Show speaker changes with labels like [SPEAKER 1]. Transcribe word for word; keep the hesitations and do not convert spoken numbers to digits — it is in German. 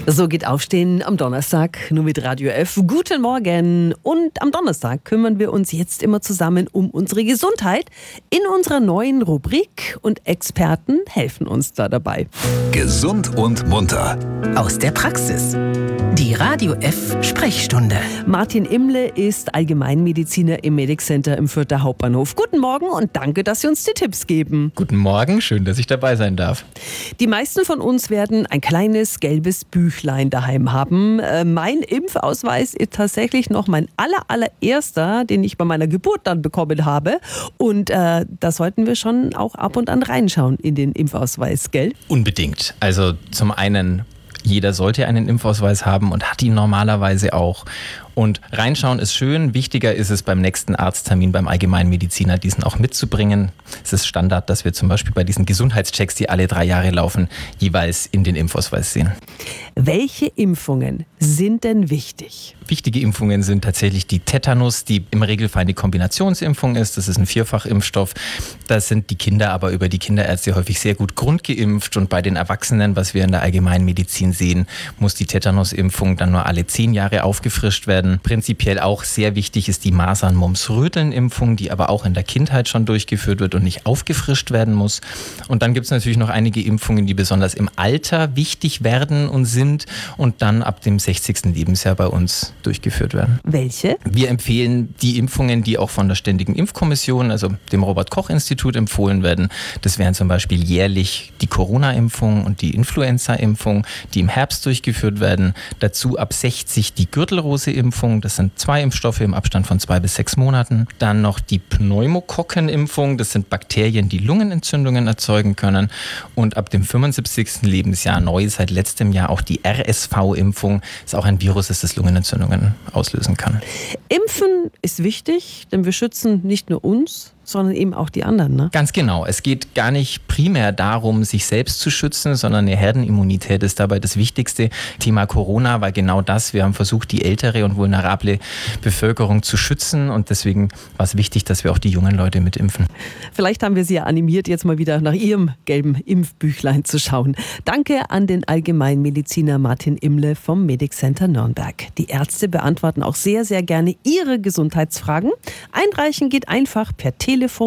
[SPEAKER 1] So geht Aufstehen am Donnerstag, nur mit Radio F. Guten Morgen. Und am Donnerstag kümmern wir uns jetzt immer zusammen um unsere Gesundheit in unserer neuen Rubrik und Experten helfen uns da dabei.
[SPEAKER 2] Gesund und munter.
[SPEAKER 3] Aus der Praxis. Die Radio F Sprechstunde.
[SPEAKER 1] Martin Imle ist Allgemeinmediziner im Medic Center im Fürther Hauptbahnhof. Guten Morgen und danke, dass Sie uns die Tipps geben.
[SPEAKER 4] Guten Morgen, schön, dass ich dabei sein darf.
[SPEAKER 1] Die meisten von uns werden ein kleines gelbes Büchlein daheim haben. Äh, mein Impfausweis ist tatsächlich noch mein aller, allererster, den ich bei meiner Geburt dann bekommen habe. Und äh, da sollten wir schon auch ab und an reinschauen in den Impfausweis, gell?
[SPEAKER 4] Unbedingt. Also zum einen, jeder sollte einen Impfausweis haben und hat ihn normalerweise auch. Und reinschauen ist schön, wichtiger ist es beim nächsten Arzttermin beim Allgemeinmediziner, diesen auch mitzubringen. Es ist Standard, dass wir zum Beispiel bei diesen Gesundheitschecks, die alle drei Jahre laufen, jeweils in den Impfausweis sehen.
[SPEAKER 1] Welche Impfungen sind denn wichtig?
[SPEAKER 4] Wichtige Impfungen sind tatsächlich die Tetanus, die im Regelfall eine Kombinationsimpfung ist. Das ist ein Vierfachimpfstoff. Da sind die Kinder aber über die Kinderärzte häufig sehr gut grundgeimpft. Und bei den Erwachsenen, was wir in der Allgemeinmedizin sehen, muss die Tetanusimpfung dann nur alle zehn Jahre aufgefrischt werden. Prinzipiell auch sehr wichtig ist die Masern-Mumps-Röteln-Impfung, die aber auch in der Kindheit schon durchgeführt wird und nicht aufgefrischt werden muss. Und dann gibt es natürlich noch einige Impfungen, die besonders im Alter wichtig werden und sind und dann ab dem sechzigsten Lebensjahr bei uns durchgeführt werden.
[SPEAKER 1] Welche?
[SPEAKER 4] Wir empfehlen die Impfungen, die auch von der Ständigen Impfkommission, also dem Robert-Koch-Institut, empfohlen werden. Das wären zum Beispiel jährlich die Corona-Impfung und die Influenza-Impfung, die im Herbst durchgeführt werden. Dazu ab sechzig die Gürtelrose-Impfung. Das sind zwei Impfstoffe im Abstand von zwei bis sechs Monaten. Dann noch die Pneumokokken-Impfung. Das sind Bakterien, die Lungenentzündungen erzeugen können. Und ab dem fünfundsiebzigsten Lebensjahr neu seit letztem Jahr auch die R S V-Impfung. Das ist auch ein Virus, das das Lungenentzündungen auslösen kann.
[SPEAKER 1] Impfen ist wichtig, denn wir schützen nicht nur uns, sondern eben auch die anderen, ne?
[SPEAKER 4] Ganz genau. Es geht gar nicht primär darum, sich selbst zu schützen, sondern eine Herdenimmunität ist dabei das wichtigste. Thema Corona war genau das. Wir haben versucht, die ältere und vulnerable Bevölkerung zu schützen und deswegen war es wichtig, dass wir auch die jungen Leute mitimpfen.
[SPEAKER 1] Vielleicht haben wir Sie ja animiert, jetzt mal wieder nach Ihrem gelben Impfbüchlein zu schauen. Danke an den Allgemeinmediziner Martin Imle vom Medic Center Nürnberg. Die Ärzte beantworten auch sehr, sehr gerne Ihre Gesundheitsfragen. Einreichen geht einfach per Telefon